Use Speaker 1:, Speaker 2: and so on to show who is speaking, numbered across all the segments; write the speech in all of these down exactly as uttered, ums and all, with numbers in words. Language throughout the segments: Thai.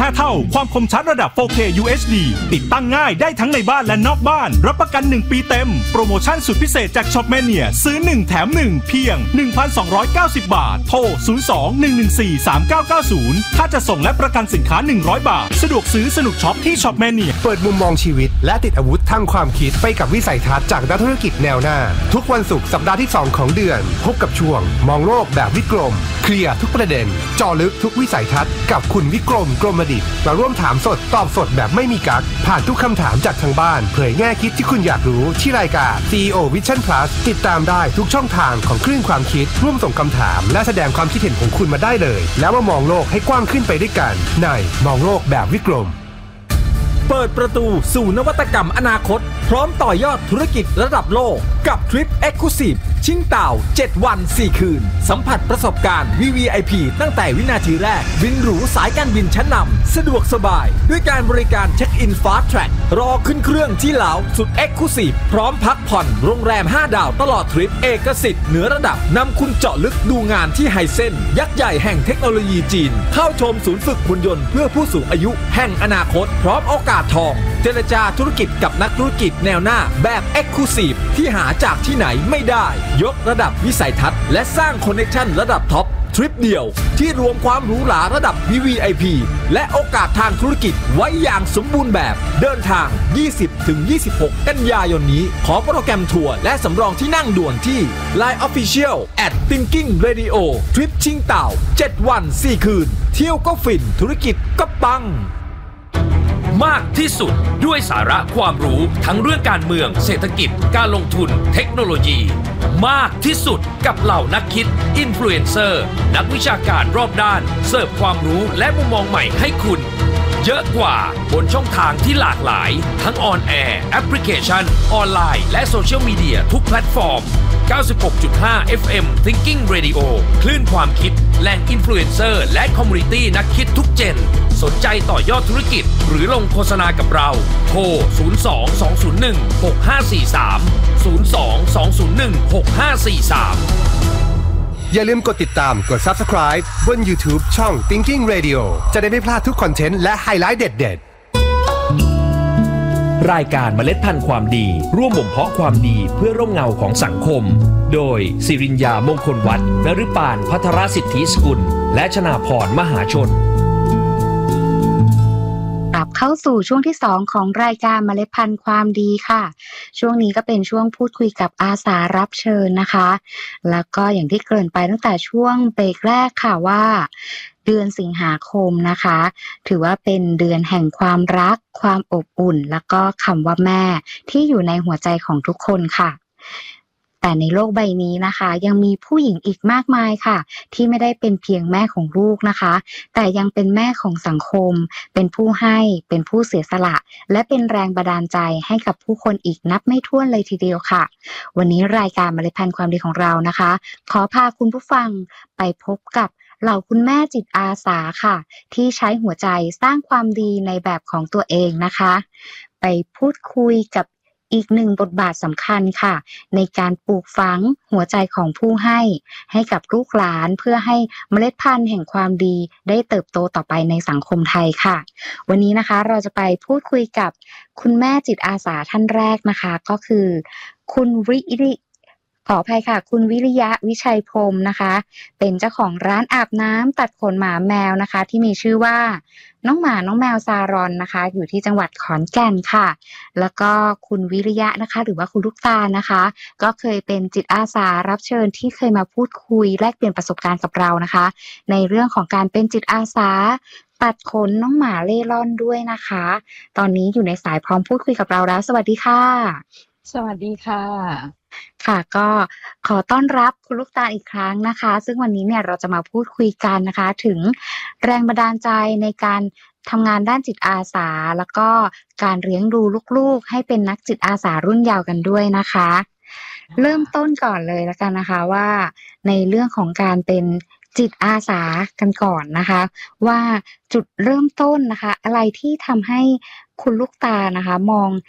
Speaker 1: ห้า เท่าความคมชัดระดับ โฟร์เค ยู เอช ดี ติดตั้งง่ายได้ทั้งในบ้านและนอกบ้านรับประกันหนึ่งปีเต็มโปรโมชั่นสุดพิเศษจาก Shopmania ซื้อหนึ่งแถมหนึ่งเพียง หนึ่งพันสองร้อยเก้าสิบ บาทโทรศูนย์ สอง หนึ่ง หนึ่ง สี่ สาม เก้า เก้า ศูนย์ถ้าจะส่งและประกันสินค้าหนึ่งร้อยบาทสะดวกซื้อสนุกช็อปที่ Shopmania
Speaker 2: เปิดมุมมองชีวิตและติดอาวุธทางความคิดไปกับวิสัยทัศน์จากนักธุรกิจแนวหน้าทุกวันศุกร์สัปดาห์ที่สองของเดือนพบกับช่วงมองโลกแบบวิกรมเคลียร์ทุกประเด็นเจาะลึกทุกวิสัยทัศน์กับคุณวิกรมกรมดิษฐ์มาร่วมถามสดตอบสดแบบไม่มีกั๊กผ่านทุกคำถามจากทางบ้านเผยแง่คิดที่คุณอยากรู้ที่รายการ ซี อี โอ Vision Plus ติดตามได้ทุกช่องทางของคลื่นความคิดร่วมส่งคำถามและแสดงความคิดเห็นของคุณมาได้เลยแล้วมามองโลกให้กว้างขึ้นไปด้วยกันในมองโลกแบบวิกรม
Speaker 3: เปิดประตูสู่นวัตกรรมอนาคตพร้อมต่อยอดธุรกิจระดับโลกกับทริป Exclusive ชิงเต่าเจ็ดวันสี่คืนสัมผัสประสบการณ์ วี วี ไอ พี ตั้งแต่วินาทีแรกบินหรูสายการบินชั้นนำสะดวกสบายด้วยการบริการเช็คอิน Fast Track รอขึ้นเครื่องที่ลาวสุด Exclusive พร้อมพักผ่อนโรงแรมห้าดาวตลอดทริปเอกสิทธิ์เหนือระดับนำคุณเจาะลึกดูงานที่ไฮเซ็นยักษ์ใหญ่แห่งเทคโนโลยีจีนเข้าชมศูนย์ฝึกหุ่นยนต์เพื่อผู้สูงอายุแห่งอนาคตพร้อมโอกาสทองเจรจาธุรกิจกับนักธุรกิจแนวหน้าแบบ Exclusive ที่หาจากที่ไหนไม่ได้ยกระดับวิสัยทัศน์และสร้างคอนเนคชั่นระดับท็อปทริปเดียวที่รวมความหรูหราระดับ วี วี ไอ พี และโอกาสทางธุรกิจไว้อย่างสมบูรณ์แบบเดินทาง ยี่สิบถึงยี่สิบหก กันยายนนี้ขอโปรแกรมทัวร์และสำรองที่นั่งด่วนที่ ไลน์ Official แอท Thinking Radio ทริปชิงเต่าเจ็ดวันสี่คืนเที่ยวก็ฟินธุรกิจก็ปัง
Speaker 4: มากที่สุดด้วยสาระความรู้ทั้งเรื่องการเมืองเศรษฐกิจการลงทุนเทคโนโลยีมากที่สุดกับเหล่านักคิดอินฟลูเอนเซอร์นักวิชาการรอบด้านเสิร์ฟความรู้และมุมมองใหม่ให้คุณเยอะกว่าบนช่องทางที่หลากหลายทั้งออนแอร์แอปพลิเคชันออนไลน์และโซเชียลมีเดียทุกแพลตฟอร์ม เก้าสิบหกจุดห้า เอฟ เอ็ม Thinking Radio คลื่นความคิดแหล่งอินฟลูเอนเซอร์และคอมมูนิตี้นักคิดทุกเจนสนใจต่อยอดธุรกิจหรือลงโฆษณากับเราโทรศูนย์ สอง สอง ศูนย์ หนึ่ง หก ห้า สี่ สาม ศูนย์ สอง สอง ศูนย์ หนึ่ง หก ห้า สี่ สาม
Speaker 2: อย่าลืมกดติดตามกด Subscribe บน YouTube ช่อง Thinking Radio จะได้ไม่พลาดทุกคอนเทนต์และไฮไลท์เด็ด
Speaker 3: ๆรายการเมล็ดพันธุ์ความดีร่วมบ่มเพาะความดีเพื่อร่มเงาของสังคมโดยศิริญญามงคลวัฒน์นฤปานภัทรสิทธิสกุลและชนาพรมหาชน
Speaker 5: กลับเข้าสู่ช่วงที่สองของรายการเมล็ดพันธุ์ความดีค่ะช่วงนี้ก็เป็นช่วงพูดคุยกับอาสารับเชิญนะคะแล้วก็อย่างที่เกริ่นไปตั้งแต่ช่วงเบรกแรกค่ะว่าเดือนสิงหาคมนะคะถือว่าเป็นเดือนแห่งความรักความอบอุ่นแล้วก็คำว่าแม่ที่อยู่ในหัวใจของทุกคนค่ะแต่ในโลกใบนี้นะคะยังมีผู้หญิงอีกมากมายค่ะที่ไม่ได้เป็นเพียงแม่ของลูกนะคะแต่ยังเป็นแม่ของสังคมเป็นผู้ให้เป็นผู้เสียสละและเป็นแรงบันดาลใจให้กับผู้คนอีกนับไม่ถ้วนเลยทีเดียวค่ะวันนี้รายการเมล็ดพันธุ์ความดีของเรานะคะขอพาคุณผู้ฟังไปพบกับเหล่าคุณแม่จิตอาสาค่ะที่ใช้หัวใจสร้างความดีในแบบของตัวเองนะคะไปพูดคุยกับอีกหนึ่งบทบาทสำคัญค่ะในการปลูกฝังหัวใจของผู้ให้ให้กับลูกหลานเพื่อให้เมล็ดพันธุ์แห่งความดีได้เติบโตต่อไปในสังคมไทยค่ะวันนี้นะคะเราจะไปพูดคุยกับคุณแม่จิตอาสาท่านแรกนะคะก็คือคุณวิริขออภัยค่ะคุณวิริยะวิชัยพรหมนะคะเป็นเจ้าของร้านอาบน้ำตัดขนหมาแมวนะคะที่มีชื่อว่าน้องหมาน้องแมวซารอนนะคะอยู่ที่จังหวัดขอนแก่นค่ะแล้วก็คุณวิริยะนะคะหรือว่าคุณลูกตาลนะคะก็เคยเป็นจิตอาสารับเชิญที่เคยมาพูดคุยแลกเปลี่ยนประสบการณ์กับเรานะคะในเรื่องของการเป็นจิตอาสาตัดขนน้องหมาเล่ร่อนด้วยนะคะตอนนี้อยู่ในสายพร้อมพูดคุยกับเราแล้วสวัสดีค่ะ
Speaker 6: สวัสดีค่ะ
Speaker 5: ค่ะก็ขอต้อนรับคุณลูกตาลอีกครั้งนะคะซึ่งวันนี้เนี่ยเราจะมาพูดคุยกันนะคะถึงแรงบันดาลใจในการทำงานด้านจิตอาสาแล้วก็การเลี้ยงดูลูกๆให้เป็นนักจิตอาสารุ่นยาวกันด้วยนะคะเริ่มต้นก่อนเลยแล้วกันนะคะว่าในเรื่องของการเป็นจิตอาสากันก่อนนะคะว่าจุดเริ่มต้นนะคะอะไรที่ทำให้คุณลูกตานะคะมอง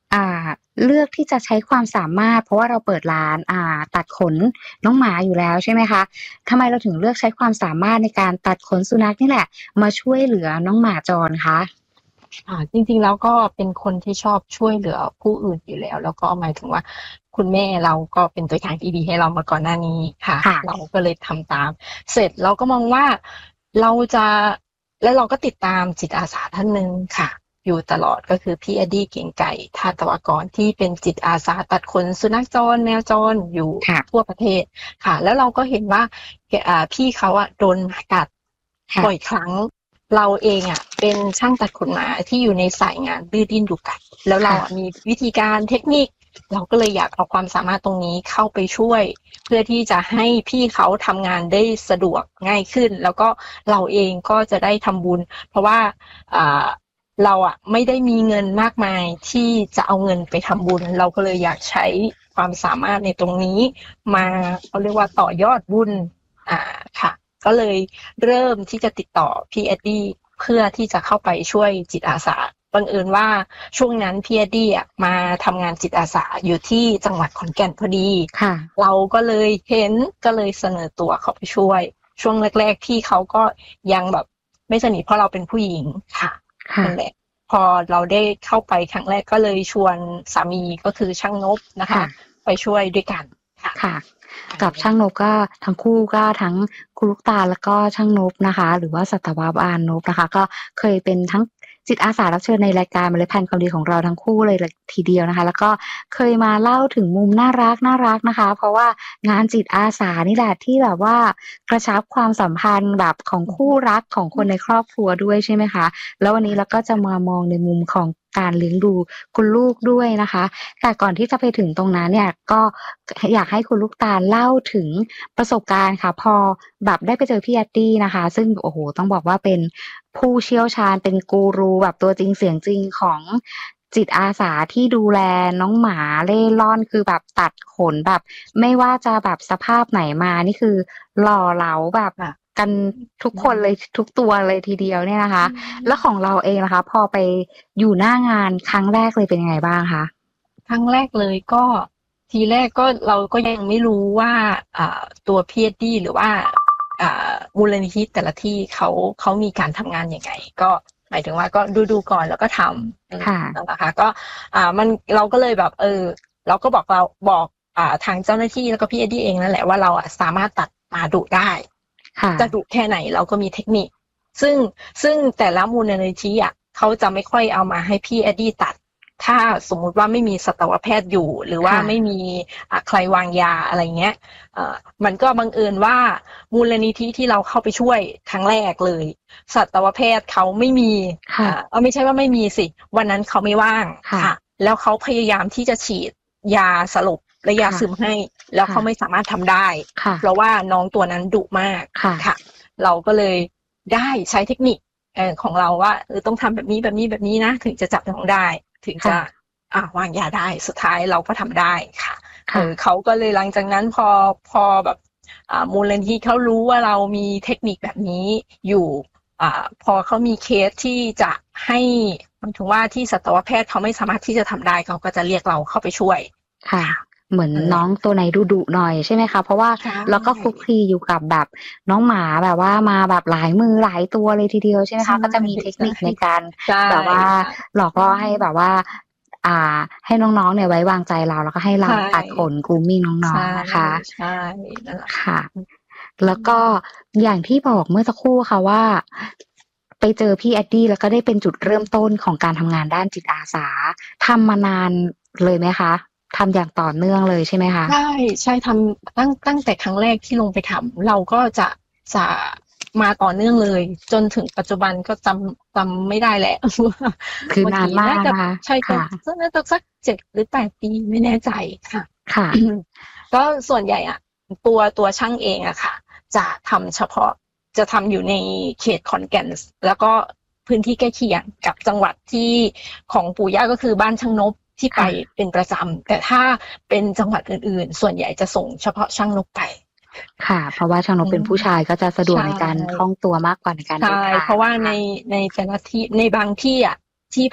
Speaker 5: อ่าเลือกที่จะใช้ความสามารถเพราะว่าเราเปิดร้านอ่าตัดขนน้องหมาอยู่แล้วใช่ไหมคะทำไมเราถึงเลือกใช้ความสามารถในการตัดขนสุนัขนี่แหละมาช่วยเหลือน้องหมาจรคะ
Speaker 6: อ่าจริงๆแล้วก็เป็นคนที่ชอบช่วยเหลือผู้อื่นอยู่แล้วแล้วก็หมายถึงว่าคุณแม่เราก็เป็นตัวอย่างที่ดีให้เรามาก่อนหน้านี้ค่ะเราก็เลยทำตามเสร็จเราก็มองว่าเราจะแล้วเราก็ติดตามจิตอาสาท่านนึงค่ะอยู่ตลอดก็คือพี่เอ็ดดี้เก่งไก่ทาตวากรที่เป็นจิตอาสาตัดขนสุนัขจรแมวจรอยู่ทั่วประเทศค่ะแล้วเราก็เห็นว่าพี่เขาอะโดนหมากัดบ่อยครั้งเราเองอ่ะเป็นช่างตัดขนหมาที่อยู่ในสายงานดื้อดิ้นดุกัดแล้วเราอ่ะมีวิธีการเทคนิคเราก็เลยอยากเอาความสามารถตรงนี้เข้าไปช่วยเพื่อที่จะให้พี่เขาทำงานได้สะดวกง่ายขึ้นแล้วก็เราเองก็จะได้ทำบุญเพราะว่าอ่าเราอ่ะไม่ได้มีเงินมากมายที่จะเอาเงินไปทำบุญเราก็เลยอยากใช้ความสามารถในตรงนี้มาเขาเรียกว่าต่อยอดบุญอ่าค่ะก็เลยเริ่มที่จะติดต่อพี่เอ็ดดี้เพื่อที่จะเข้าไปช่วยจิตอาสาบังเอิญว่าช่วงนั้นพี่เอ็ดดี้อ่ะมาทำงานจิตอาสาอยู่ที่จังหวัดขอนแก่นพอดีค่ะเราก็เลยเห็นก็เลยเสนอตัวเข้าไปช่วยช่วงแรกๆพี่เขาก็ยังแบบไม่สนิทเพราะเราเป็นผู้หญิงค่ะนั่นแหละพอเราได้เข้าไปครั้งแรกก็เลยชวนสามีก็คือช่างนพนะคะไปช่วยด้วยกันค่ะ
Speaker 5: กับช่างนพก็ทั้งคู่ก็ทั้งคุณลูกตาลแล้วก็ช่างนพนะคะหรือว่าสัตวบาลนพนะคะก็เคยเป็นทั้งจิตอาสารับเชิญในรายการเมล็ดพันธุ์ความดีของเราทั้งคู่เลยทีเดียวนะคะแล้วก็เคยมาเล่าถึงมุมน่ารักน่ารักนะคะเพราะว่างานจิตอาสานี่แหละที่แบบว่ากระชับความสัมพันธ์แบบของคู่รักของคนในครอบครัวด้วยใช่ไหมคะแล้ววันนี้เราก็จะมามองในมุมของการเลี้ยงดูคุณลูกด้วยนะคะแต่ก่อนที่จะไปถึงตรงนั้นเนี่ยก็อยากให้คุณลูกตาลเล่าถึงประสบการณ์ค่ะพอแบบได้ไปเจอพี่เอ็ดดี้นะคะซึ่งโอ้โหต้องบอกว่าเป็นผู้เชี่ยวชาญเป็นกูรูแบบตัวจริงเสียงจริงของจิตอาสาที่ดูแลน้องหมาเล่ร่อนคือแบบตัดขนแบบไม่ว่าจะแบบสภาพไหนมานี่คือหล่อเหลาแบบกันทุกคนเลยทุกตัวเลยทีเดียวเนี่ยนะคะแล้วของเราเองนะคะพอไปอยู่หน้างานครั้งแรกเลยเป็นยังไงบ้างคะ
Speaker 6: ครั้งแรกเลยก็ทีแรกก็เราก็ยังไม่รู้ว่าอ่าตัว พี เอช ดี หรือว่าอ่ามูลนิธิแต่ละที่เขาเขามีการทำงานยังไงก็หมายถึงว่าก็ดูดูก่อนแล้วก็ทำค่ะนะคะก็อ่ามันเราก็เลยแบบเออเราก็บอกเราบอกอ่าทางเจ้าหน้าที่แล้วก็ พี เอช ดี เองนั่นแหละว่าเราอ่ะสามารถตัดหมาดุได้จะดุแค่ไหนเราก็มีเทคนิคซึ่งซึ่งแต่ละมูลนิธิอ่ะเขาจะไม่ค่อยเอามาให้พี่เอ็ดดี้ตัดถ้าสมมุติว่าไม่มีสัตวแพทย์อยู่หรือว่าไม่มีใครวางยาอะไรเงี้ยมันก็บังเอิญว่ามูลนิธิที่เราเข้าไปช่วยครั้งแรกเลยสัตวแพทย์เขาไม่มีเออไม่ใช่ว่าไม่มีสิวันนั้นเขาไม่ว่างค่ะแล้วเขาพยายามที่จะฉีดยาสลบและยาซึมให้แล้วเขาไม่สามารถทำได้เพราะว่าน้องตัวนั้นดุมากค่ะเราก็เลยได้ใช้เทคนิคของเราว่าเออต้องทำแบบนี้แบบนี้แบบนี้นะถึงจะจับน้องได้ถึงจะอ่าวางยาได้สุดท้ายเราก็ทำได้ค่ะเออเขาก็เลยหลังจากนั้นพอพอแบบอ่ามูลนิธิเขารู้ว่าเรามีเทคนิคแบบนี้อยู่อ่าพอเขามีเคสที่จะให้หมายถึงว่าที่สัตวแพทย์เขาไม่สามารถที่จะทำได้เขาก็จะเรียกเราเข้าไปช่วย
Speaker 5: ค่ะเหมือนน้องตัวไหนดุดุหน่อยใช่ไหมคะเพราะว่าเราก็คลุกคลีอยู่กับแบบน้องหมาแบบว่ามาแบบหลายมือหลายตัวเลยทีเดียวใช่ไหมคะก็จะมีเทคนิคในการแบบว่าหลอกล่อให้แบบว่าอ่าให้น้องๆเนี่ยไว้วางใจเราแล้วก็ให้เราตัดขนกรูมมิ่งน้องๆนะคะ
Speaker 6: ใช่
Speaker 5: ค่ะแล้วก็อย่างที่บอกเมื่อสักครู่ค่ะว่าไปเจอพี่เอ็ดดี้แล้วก็ได้เป็นจุดเริ่มต้นของการทำงานด้านจิตอาสาทำมานานเลยไหมคะทำอย่างต่อเนื่องเลยใช่ไหมคะ
Speaker 6: ใช่ใช่ทำตั้งตั้งแต่ครั้งแรกที่ลงไปทำเราก็จะจะมาต่อเนื่องเลยจนถึงปัจจุบันก็จำจำไม่ได้แหละ
Speaker 5: คือนานมากนะคะ
Speaker 6: ใช่ค่ะน่าจะสักเจ็ดหรือแปดปีไม่แน่ใจค่ะ
Speaker 5: ค่ะ
Speaker 6: ก็ส่วนใหญ่อะตัวตัวช่างเองอะค่ะจะทำเฉพาะจะทำอยู่ในเขตขอนแก่นแล้วก็พื้นที่ใกล้เคียงกับจังหวัดที่ของปู่ย่าก็คือบ้านช่างนพที่ไปเป็นประจำแต่ถ้าเป็นจังหวัดอื่นๆส่วนใหญ่จะส่งเฉพาะช่างนพไป
Speaker 5: ค่ะเพราะว่าช่างนพเป็นผู้ชายก็จะสะดวกในการคล่องตัวมากกว่าในการเดินทาง
Speaker 6: ใช่เพราะว่าในในแต่ละที่ในบางที่อ่ะที่พัก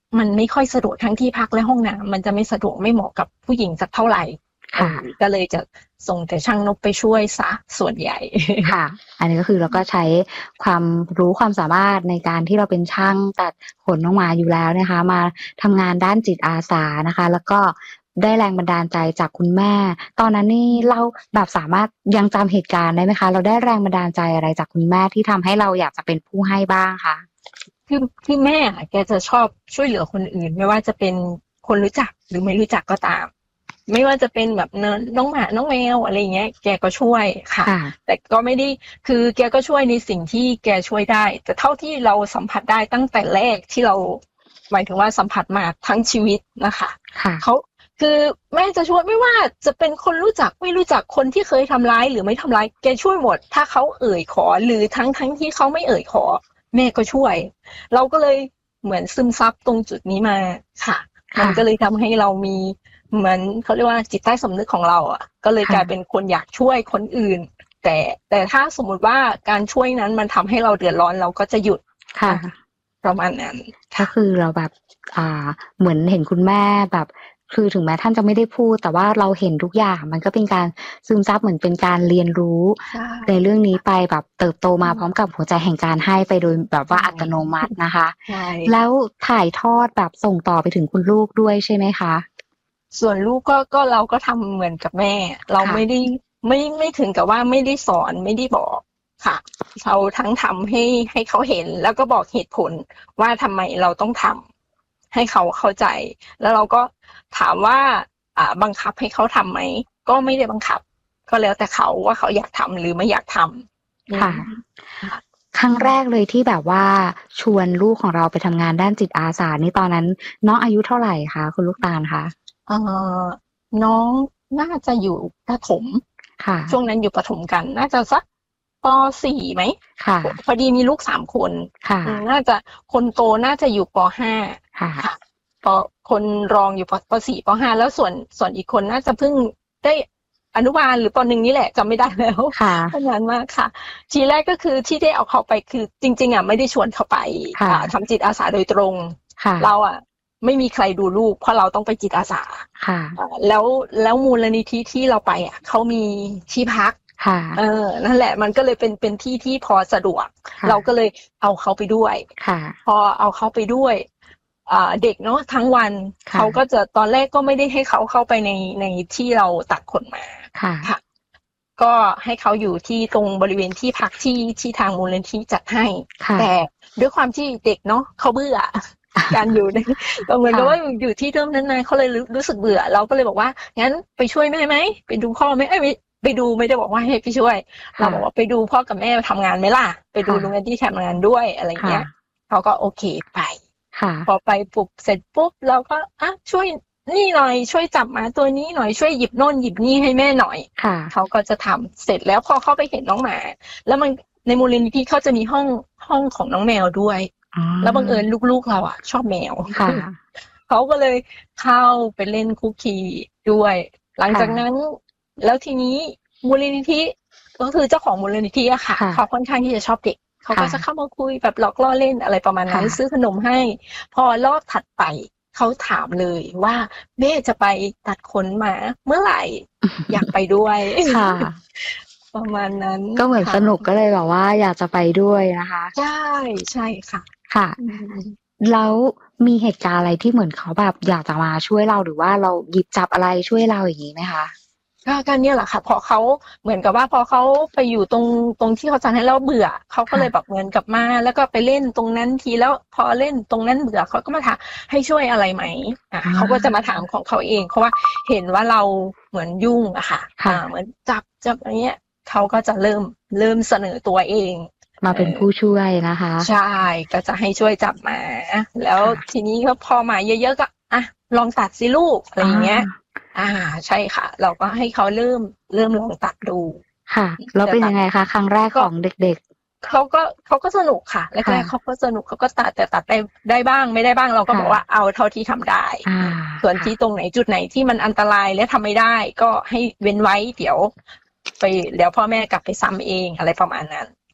Speaker 6: มันไม่ค่อยสะดวกทั้งที่พักและห้องน้ำมันจะไม่สะดวกไม่เหมาะกับผู้หญิงสักเท่าไหร่ก็เลยจะส่งแต่ช่างนกไปช่วยซะส่วนใหญ่
Speaker 5: ค่ะอันนี้ก็คือเราก็ใช้ความรู้ความสามารถในการที่เราเป็นช่างตัดขนน้องหมาอยู่แล้วนะคะมาทำงานด้านจิตอาสานะคะแล้วก็ได้แรงบันดาลใจจากคุณแม่ตอนนั้นนี่เราแบบสามารถยังจำเหตุการณ์ได้ไหมคะเราได้แรงบันดาลใจอะไรจากคุณแม่ที่ทำให้เราอยากจะเป็นผู้ให้บ้างคะ
Speaker 6: คือคือแม่แกจะชอบช่วยเหลือคนอื่นไม่ว่าจะเป็นคนรู้จักหรือไม่รู้จักก็ตามไม่ว่าจะเป็นแบบน้องหมาน้องแมวอะไรเงี้ยแกก็ช่วยค่ะแต่ก็ไม่ได้คือแกก็ช่วยในสิ่งที่แกช่วยได้แต่เท่าที่เราสัมผัสได้ตั้งแต่แรกที่เราหมายถึงว่าสัมผัสมาทั้งชีวิตนะคะเขาคือแม่จะช่วยไม่ว่าจะเป็นคนรู้จักไม่รู้จักคนที่เคยทำร้ายหรือไม่ทำร้ายแกช่วยหมดถ้าเขาเอ่ยขอหรือทั้งทั้งที่เขาไม่เอ่ยขอแม่ก็ช่วยเราก็เลยเหมือนซึมซับตรงจุดนี้มาค่ะมันก็เลยทำให้เรามีเหมือนเขาเรียกว่าจิตใต้สำนึกของเราอ่ะก็เลยกลายเป็นคนอยากช่วยคนอื่นแต่แต่ถ้าสมมุติว่าการช่วยนั้นมันทำให้เราเดือดร้อนเราก็จะหยุด
Speaker 5: ค่ะ
Speaker 6: ประมาณนั้น
Speaker 5: ก็คือเราแบบอ่าเหมือนเห็นคุณแม่แบบคือถึงแม้ท่านจะไม่ได้พูดแต่ว่าเราเห็นทุกอย่างมันก็เป็นการซึมซับเหมือนเป็นการเรียนรู้ในเรื่องนี้ไปแบบเติบโตมาพร้อมกับหัวใจแห่งการให้ไปโดยแบบว่าอัตโนมัตินะคะแล้วถ่ายทอดแบบส่งต่อไปถึงคุณลูกด้วยใช่ไหมคะ
Speaker 6: ส่วนลูกก็ก็เราก็ทำเหมือนกับแม่เราไม่ได้ไม่ไม่ถึงกับว่าไม่ได้สอนไม่ได้บอกค่ะเราทั้งทำให้ให้เขาเห็นแล้วก็บอกเหตุผลว่าทำไมเราต้องทำให้เขาเข้าใจแล้วเราก็ถามว่าอ่าบังคับให้เขาทำไหมก็ไม่ได้บังคับก็แล้วแต่เขาว่าเขาอยากทำหรือไม่อยากทำ
Speaker 5: ค่ะครั้งแรกเลยที่แบบว่าชวนลูกของเราไปทำงานด้านจิตอาสานี่ตอนนั้นน้องอายุเท่าไหร่คะคุณลูกตาลคะ
Speaker 6: เอ่อน้องน่าจะอยู่ประถม
Speaker 5: ค่ะ
Speaker 6: ช่วงนั้นอยู่ประถมกันน่าจะสักป.สี่ ไหม
Speaker 5: ค่ะ
Speaker 6: พอดีมีลูกสามคน
Speaker 5: ค่ะ
Speaker 6: น่าจะคนโตน่าจะอยู่ป.ห้า
Speaker 5: ค่ะ
Speaker 6: ป.คนรองอยู่ป.สี่ ป.ห้า แล้วส่วนส่วนอีกคนน่าจะเพิ่งได้อนุบาลหรือป.หนึ่งนี่แหละจำไม่ได้แล้ว
Speaker 5: ค่ะ
Speaker 6: ขนาดมากค่ะทีแรกก็คือที่ได้เอาเขาไปคือจริงๆอ่ะไม่ได้ชวนเขาไปทำจิตอาสาโดยตรงเราอ่ะไม่มีใครดูลูกเพราะเราต้องไปจิตอาสา
Speaker 5: ค่ะ
Speaker 6: แล้วแล้วมูลนิธิที่เราไปอ่ะเขามีที่พัก
Speaker 5: ค่ะ
Speaker 6: เออนั่นแหละมันก็เลยเป็นเป็นที่ที่พอสะดวกเราก็เลยเอาเขาไปด้วย
Speaker 5: ค่ะ
Speaker 6: พอเอาเขาไปด้วยอ่าเด็กเนาะทั้งวันเขาก็จะตอนแรกก็ไม่ได้ให้เขาเข้าไปในในที่เราตัดขนมา
Speaker 5: ค่ะ
Speaker 6: ค่ะก็ให้เขาอยู่ที่ตรงบริเวณที่พักที่ที่ทางมูลนิธิจัดให้แต่ด้วยความที่เด็กเนาะเขาเบื่อการอยู่ในก็เหมือนกับว่าอยู่ที่เดิมนั้นๆเขาเลยรู้สึกเบื่อเราก็เลยบอกว่างั้นไปช่วยแม่ไหมไปดูพ่อไหมเอ้ยไปดูไม่ได้บอกว่าให้ไปช่วยเราบอกว่าไปดูพ่อกับแม่ทำงานไหมล่ะไปดูโรงเรียนที่ทำงานด้วยอะไรเงี้ยเขาก็โอเคไปพอไปปุ๊บเสร็จปุ๊บเราก็อ่ะช่วยนี่หน่อยช่วยจับหมาตัวนี้หน่อยช่วยหยิบโน่นหยิบนี่ให้แม่หน่อยเขาก็จะทำเสร็จแล้วพอเขาไปเห็นน้องหมาแล้วมันในมูลนิธิเขาจะมีห้องห้องของน้องแมวด้วยแล้วบังเอิญลูกๆเราอ่ะชอบแมวเขาก็เลยเข้าไปเล่นคุกคีด้วยหลังจากนั้นแล้วทีนี้มูลนิธิก็คือเจ้าของมูลนิธิอะค่ะเขาค่อนข้างที่จะชอบเด็กเขาก็จะเข้ามาคุยแบบหลอกล่อเล่นอะไรประมาณนั้นซื้อขนมให้พอรอบถัดไปเขาถามเลยว่าแม่จะไปตัดขนหมาเมื่อไหร่อยากไปด้วย
Speaker 5: ค่ะ
Speaker 6: ประมาณนั้น
Speaker 5: ก็เหมือนสนุกก็เลยแบบว่าอยากจะไปด้วยนะคะ
Speaker 6: ใช่ใช่ค่ะ
Speaker 5: ค่ะแล้วมีเหตุการณ์อะไรที่เหมือนเขาแบบอยากจะมาช่วยเราหรือว่าเราหยิบจับอะไรช่วยเราอย่างนี้ไหมคะ
Speaker 6: ก็การเนี่ยแหละค่ะพอเขาเหมือนกับว่าพอเขาไปอยู่ตรงตรงที่เขาจัดให้เราเบื่อเขาก็เลยแบบเหมือนกับมาแล้วก็ไปเล่นตรงนั้นทีแล้วพอเล่นตรงนั้นเบื่อเขาก็มาถามให้ช่วยอะไรไหมอ่ะเขาก็จะมาถามของเขาเองเพราะว่าเห็นว่าเราเหมือนยุ่งอะค่ะอ่าเหมือนจับจับอะไรเงี้ยเขาก็จะเริ่มเริ่มเสนอตัวเอง
Speaker 5: มาเป็นผู้ช่วยนะคะ
Speaker 6: ใช่ก็จะให้ช่วยจับมาแล้วทีนี้ก็พอมาเยอะๆก็อ่ะลองตัดสิลูกอะไรอย่างเงี้ยอ่าใช่ค่ะเราก็ให้เขาเริ่มเริ่มลองตัดดู
Speaker 5: ค่ะแล้วเป็นยังไงคะครั้งแรกของเด็ก
Speaker 6: ๆเขาก็เขาก็สนุกค่ะแรกๆเขาก็สนุกเขาก็ตัดแต่ตัดได้ได้บ้างไม่ได้บ้างเราก็บอกว่าเอาเท่าที่ทำได้ส่วนที่ตรงไหนจุดไหนที่มันอันตรายและทำไม่ได้ก็ให้เว้นไว้เดี๋ยวไปเดี๋ยวพ่อแม่กลับไปซ้ำเองอะไรประมาณนั้น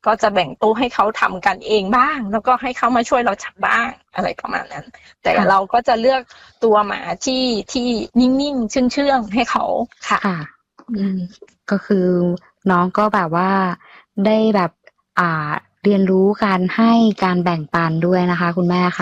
Speaker 6: ก็จะแบ่งตู้ให้เขาทำกันเองบ้างแล้วก็ให้เขามาช่วยเราจับบ้างอะไรประมาณนั้นแต่เราก็จะเลือกตัวหมาที่ที่นิ่งๆเชื่องๆให้เขาค่ะ
Speaker 5: อืมก็คือน้องก็แบบว่าได้แบบอ่าเรียนรู้การให้การแบ่งปันด้วยนะคะคุณแม่ค่ะ